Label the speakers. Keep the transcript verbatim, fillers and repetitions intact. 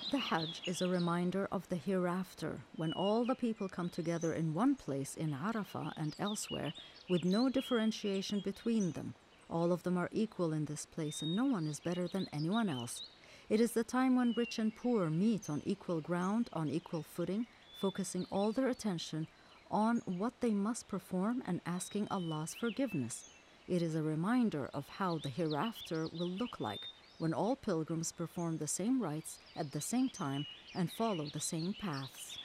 Speaker 1: The Hajj is a reminder of the hereafter, when all the people come together in one place in Arafah and elsewhere, with no differentiation between them. All of them are equal in this place, and no one is better than anyone else. It is the time when rich and poor meet on equal ground, on equal footing, focusing all their attention on what they must perform and asking Allah's forgiveness. It is a reminder of how the hereafter will look like, when all pilgrims perform the same rites at the same time and follow the same paths.